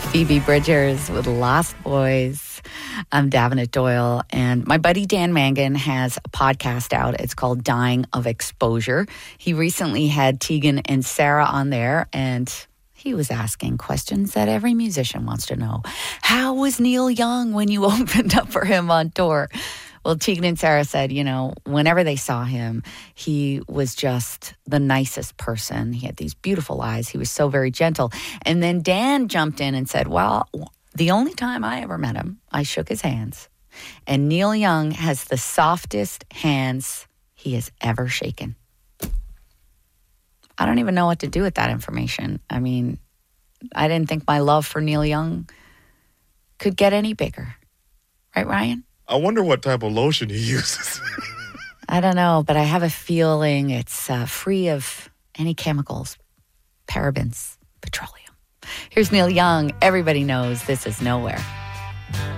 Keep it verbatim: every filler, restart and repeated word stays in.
Phoebe Bridgers with Lost Boys. I'm Davenant Doyle, and my buddy Dan Mangan has a podcast out. It's called Dying of Exposure. He recently had Tegan and Sara on there, and he was asking questions that every musician wants to know. How was Neil Young when you opened up for him on tour? Well, Tegan and Sara said, you know, whenever they saw him, he was just the nicest person. He had these beautiful eyes. He was so very gentle. And then Dan jumped in and said, well, the only time I ever met him, I shook his hands. And Neil Young has the softest hands he has ever shaken. I don't even know what to do with that information. I mean, I didn't think my love for Neil Young could get any bigger. Right, Ryan? I wonder what type of lotion he uses. I don't know, but I have a feeling it's uh, free of any chemicals, parabens, petroleum. Here's Neil Young. Everybody knows this is Nowhere.